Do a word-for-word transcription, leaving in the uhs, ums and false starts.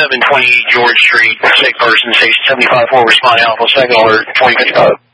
seven twenty George Street, sick person, station seventy-five four, respond Alpha, second alert, twenty fifty-five.